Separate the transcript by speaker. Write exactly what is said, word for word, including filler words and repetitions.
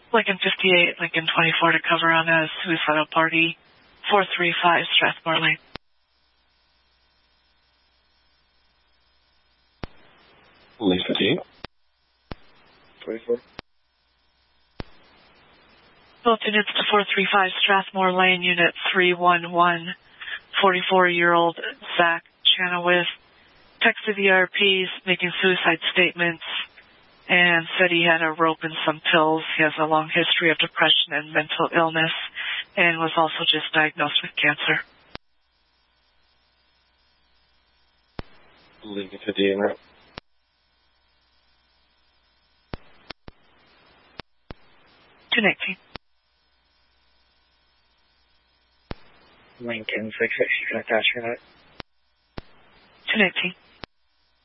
Speaker 1: Lincoln fifty-eight, Lincoln twenty-four to cover on a suicidal party, four three five Strathmore Lane.
Speaker 2: Lincoln fifty-eight. twenty-four.
Speaker 1: Both units to four three five Strathmore Lane, Unit three one one, forty-four-year-old Zach Chanowith texted the R Ps making suicide statements and said he had a rope and some pills. He has a long history of depression and mental illness and was also just diagnosed with cancer.
Speaker 2: Lincoln fifty-eight, right?
Speaker 1: two nineteen.
Speaker 3: Lincoln six sixty, that's right.
Speaker 1: two nineteen.